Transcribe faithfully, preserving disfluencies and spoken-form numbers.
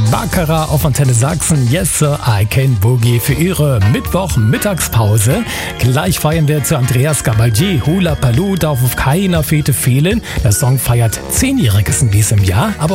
Baccarat auf Antenne Sachsen. Yes, Sir, I Can Boogie für Ihre Mittwoch-Mittagspause. Gleich feiern wir zu Andreas Gabaldé. Hula Paloo darf auf keiner Fete fehlen. Der Song feiert Zehnjähriges in diesem Jahr. Aber